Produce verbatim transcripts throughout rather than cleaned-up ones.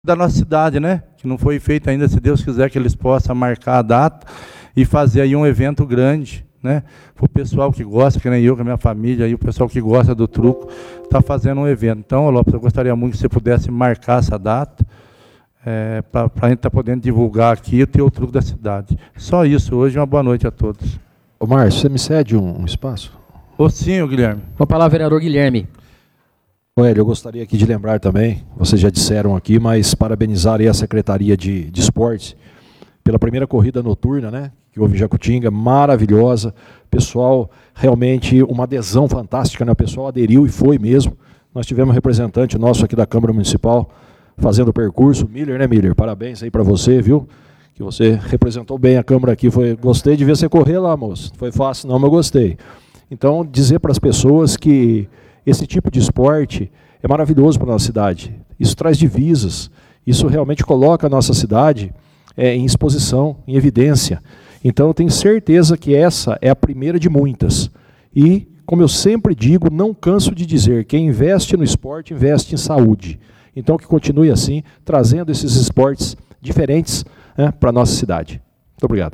da nossa cidade, né? Que não foi feito ainda, se Deus quiser que eles possam marcar a data e fazer aí um evento grande, né? Para o pessoal que gosta, que nem eu, com a minha família, aí, o pessoal que gosta do truco, está fazendo um evento. Então, Lopes, eu gostaria muito que você pudesse marcar essa data, é, para a gente estar tá podendo divulgar aqui e ter o truco da cidade. Só isso hoje, uma boa noite a todos. Ô Márcio, você me cede um, um espaço? Ô sim, ô Guilherme. Com a palavra, vereador Guilherme. Ô Hélio, eu gostaria aqui de lembrar também, vocês já disseram aqui, mas parabenizar aí a Secretaria de, de Esportes pela primeira corrida noturna, né, que houve em Jacutinga, maravilhosa. Pessoal, realmente uma adesão fantástica, né? O pessoal aderiu e foi mesmo. Nós tivemos um representante nosso aqui da Câmara Municipal fazendo o percurso, Miller, né, Miller? Parabéns aí para você, viu? Que você representou bem a Câmara aqui. Foi, gostei de ver você correr lá, moço. Não foi fácil não, mas eu gostei. Então, dizer para as pessoas que esse tipo de esporte é maravilhoso para a nossa cidade. Isso traz divisas, isso realmente coloca a nossa cidade é, em exposição, em evidência. Então, eu tenho certeza que essa é a primeira de muitas. E, como eu sempre digo, não canso de dizer, quem investe no esporte, investe em saúde. Então, que continue assim, trazendo esses esportes diferentes, né, para a nossa cidade. Muito obrigado.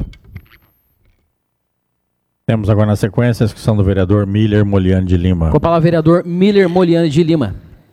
Temos agora na sequência a discussão do vereador Miller Moliano de Lima. Com a palavra, vereador Miller Moliano de Lima.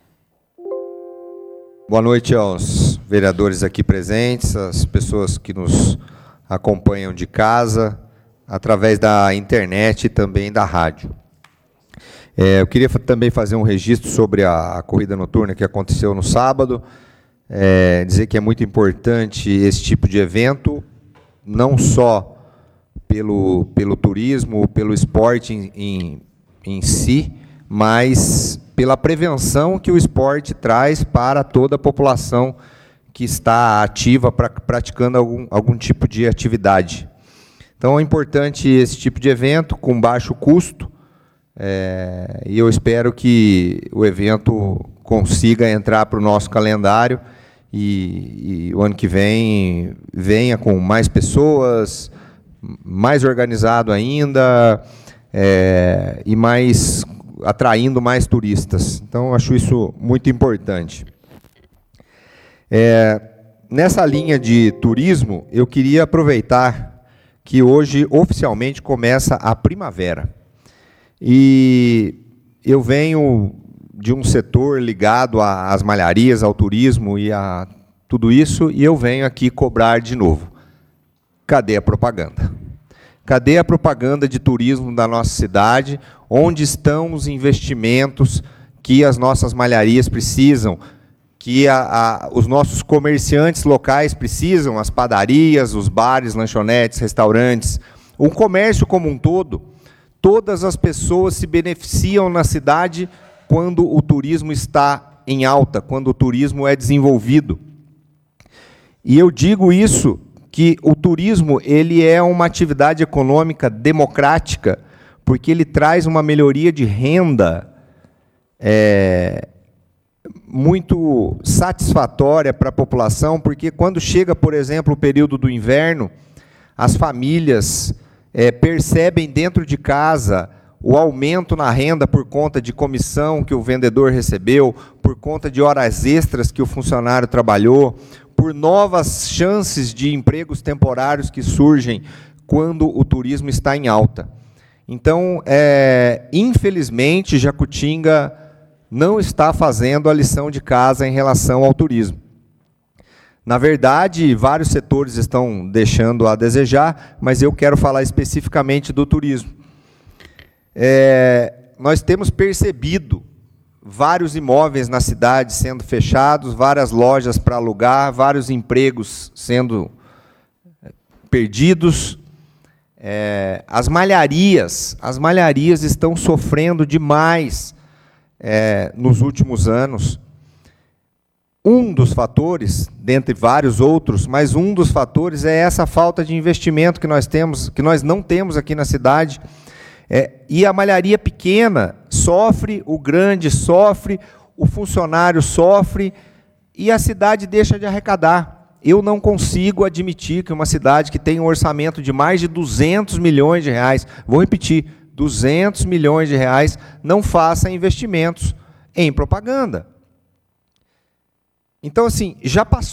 Boa noite aos vereadores aqui presentes, às pessoas que nos acompanham de casa, através da internet e também da rádio. É, eu queria também fazer um registro sobre a, a corrida noturna que aconteceu no sábado, é, dizer que é muito importante esse tipo de evento, não só pelo, pelo turismo, pelo esporte em, em, em si, mas pela prevenção que o esporte traz para toda a população que está ativa, pra, praticando algum, algum tipo de atividade. Então, é importante esse tipo de evento, com baixo custo, é, e eu espero que o evento consiga entrar para o nosso calendário e, e o ano que vem venha com mais pessoas, mais organizado ainda, é, e mais atraindo mais turistas. Então, acho isso muito importante. É, nessa linha de turismo, eu queria aproveitar que hoje, oficialmente, começa a primavera. E eu venho de um setor ligado às malharias, ao turismo e a tudo isso, e eu venho aqui cobrar de novo. Cadê a propaganda? Cadê a propaganda de turismo da nossa cidade? Onde estão os investimentos que as nossas malharias precisam, que a, a, os nossos comerciantes locais precisam, as padarias, os bares, lanchonetes, restaurantes, o comércio como um todo? Todas as pessoas se beneficiam na cidade quando o turismo está em alta, quando o turismo é desenvolvido. E eu digo isso, que o turismo ele é uma atividade econômica democrática, porque ele traz uma melhoria de renda é, muito satisfatória para a população, porque quando chega, por exemplo, o período do inverno, as famílias é, percebem dentro de casa o aumento na renda por conta de comissão que o vendedor recebeu, por conta de horas extras que o funcionário trabalhou, por novas chances de empregos temporários que surgem quando o turismo está em alta. Então, é, infelizmente, Jacutinga não está fazendo a lição de casa em relação ao turismo. Na verdade, vários setores estão deixando a desejar, mas eu quero falar especificamente do turismo. É, nós temos percebido vários imóveis na cidade sendo fechados, várias lojas para alugar, vários empregos sendo perdidos. É, as malharias, as malharias estão sofrendo demais é, nos últimos anos. Um dos fatores, dentre vários outros, mas um dos fatores é essa falta de investimento que nós temos, que nós não temos aqui na cidade. É, e a malharia pequena sofre, o grande sofre, o funcionário sofre e a cidade deixa de arrecadar. Eu não consigo admitir que uma cidade que tem um orçamento de mais de duzentos milhões de reais, vou repetir, duzentos milhões de reais, não faça investimentos em propaganda. Então, assim, já passou